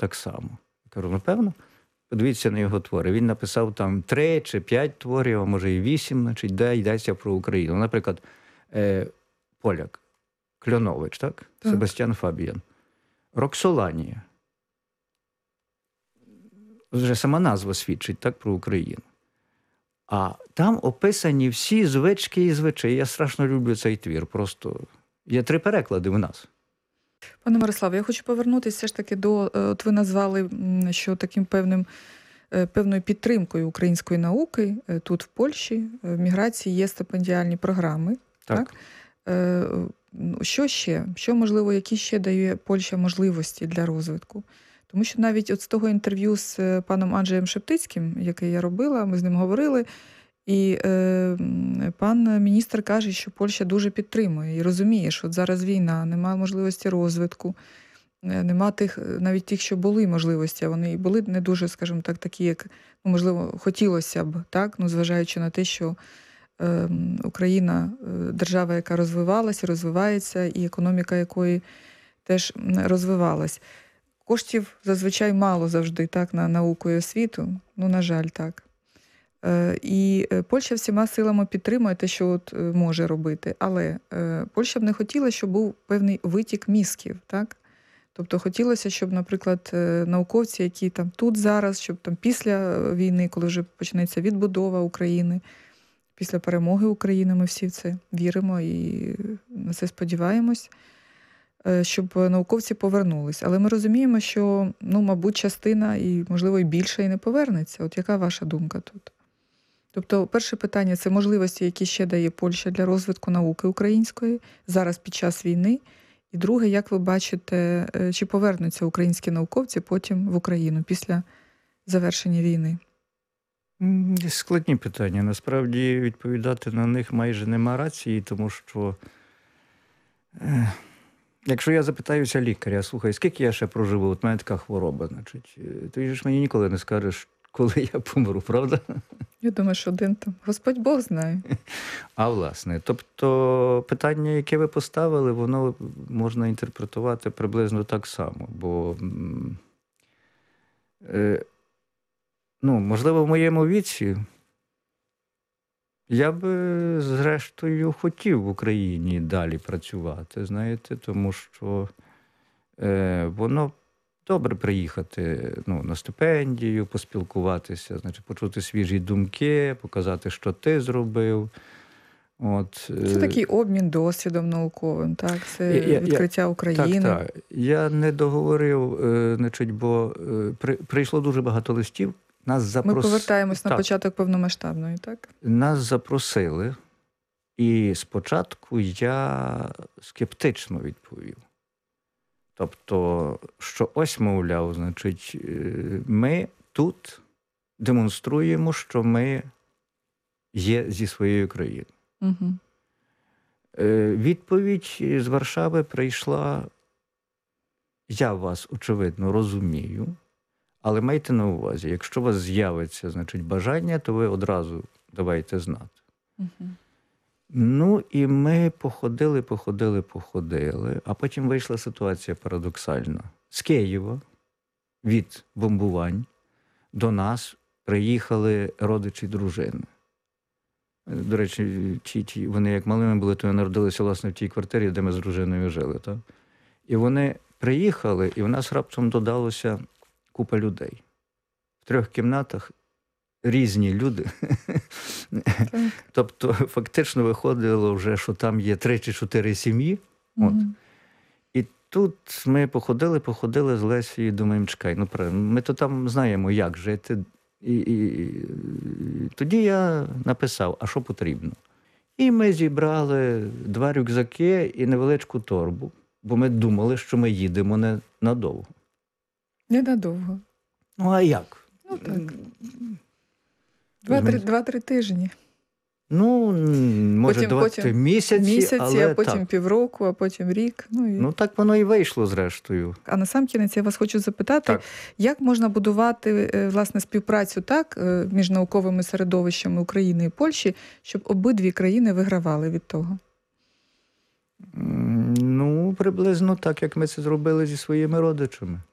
так само. Я кажу, напевно, подивіться на його твори. Він написав там 3 чи 5 творів, а може і 8, значить, де йдеться про Україну. Наприклад, поляк, Кльонович, так? Себастьян Фабіян. Роксоланія. Вже сама назва свідчить, так, про Україну. А там описані всі звички і звичаї. Я страшно люблю цей твір. Просто є 3 переклади в нас. Пане Мирославе, я хочу повернутися все ж таки до, от ви назвали, що таким певною підтримкою української науки тут в Польщі, в міграції є стипендіальні програми. Так? Що ще? Що, можливо, які ще дає Польща можливості для розвитку? Тому що навіть от з того інтерв'ю з паном Анджеєм Шептицьким, яке я робила, ми з ним говорили, і пан міністр каже, що Польща дуже підтримує і розуміє, що от зараз війна, немає можливості розвитку, нема навіть тих, що були можливості, а вони і були не дуже, скажімо так, такі, як, можливо, хотілося б, так? Зважаючи на те, що Україна – держава, яка розвивалася, розвивається, і економіка якої теж розвивалась. Коштів зазвичай мало завжди, так, на науку і освіту, на жаль, так. І Польща всіма силами підтримує те, що от може робити, але Польща б не хотіла, щоб був певний витік мізків, так? Тобто хотілося, щоб, наприклад, науковці, які там тут зараз, щоб там після війни, коли вже почнеться відбудова України, після перемоги України, ми всі в це віримо і на це сподіваємось, щоб науковці повернулись. Але ми розуміємо, що, мабуть, частина і, можливо, і більше і не повернеться. От яка ваша думка тут? Тобто, перше питання – це можливості, які ще дає Польща для розвитку науки української зараз під час війни. І друге, як ви бачите, чи повернуться українські науковці потім в Україну після завершення війни? Складні питання. Насправді, відповідати на них майже нема рації, тому що якщо я запитаюся лікаря, слухай, скільки я ще проживу, от в мене така хвороба, значить, ти ж мені ніколи не скажеш, коли я помру, правда? Я думаю, що один там. Господь Бог знає. А власне, тобто питання, яке ви поставили, воно можна інтерпретувати приблизно так само, бо, можливо, в моєму віці я би, зрештою, хотів в Україні далі працювати, знаєте, тому що воно добре приїхати на стипендію, поспілкуватися, значить, почути свіжі думки, показати, що ти зробив. Це такий обмін досвідом науковим, так? Це відкриття України. Так. Я не договорив, значить, бо прийшло дуже багато листів. Ми повертаємось на початок повномасштабної, так? Нас запросили, і спочатку я скептично відповів. Тобто, що ось, мовляв, значить, ми тут демонструємо, що ми є зі своєю країною. Угу. Відповідь з Варшави прийшла: я вас, очевидно, розумію, але майте на увазі, якщо у вас з'явиться, значить, бажання, то ви одразу давайте знати. Угу. І ми походили, а потім вийшла ситуація парадоксальна. З Києва від бомбувань до нас приїхали родичі дружини. До речі, вони як малими були, то народилися, власне, в тій квартирі, де ми з дружиною жили. Так? І вони приїхали, і в нас раптом додалося купа людей. В 3 кімнатах різні люди. Тобто, фактично виходило вже, що там є 3 чи 4 сім'ї. І тут ми походили з Лесією, думаємо, чекай, ми то там знаємо, як жити. І тоді я написав, а що потрібно. І ми зібрали 2 рюкзаки і невеличку торбу, бо ми думали, що ми їдемо не надовго. Ненадовго. А як? Так. 2-3 тижні. Може, потім місяці, але а потім півроку, а потім рік. Так воно і вийшло, зрештою. А насамкінець я вас хочу запитати, як можна будувати, власне, співпрацю так між науковими середовищами України і Польщі, щоб обидві країни вигравали від того? Приблизно так, як ми це зробили зі своїми родичами.